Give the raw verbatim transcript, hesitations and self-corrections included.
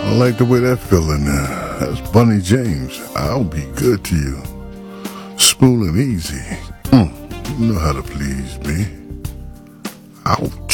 I like the way that feeling there. That's Bunny James. I'll be good to you. Smooth and easy. Mm, you know how to please me. Out.